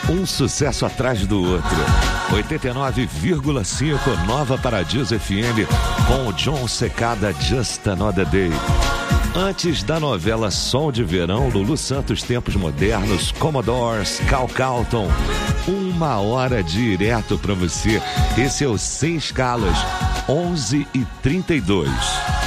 Um sucesso atrás do outro. 89,5 Nova Paradiso FM com o John Secada, Just Another Day. Antes da novela Som de Verão, Lulu Santos, Tempos Modernos, Commodores, Cal Calton. 1 hora direto pra você. Esse é o Sem Escalas, 11h32.